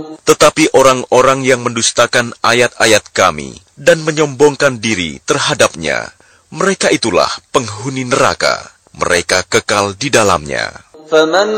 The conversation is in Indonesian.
Tetapi orang-orang yang mendustakan ayat-ayat kami dan menyombongkan diri terhadapnya, mereka itulah penghuni neraka. Mereka kekal di dalamnya. فمن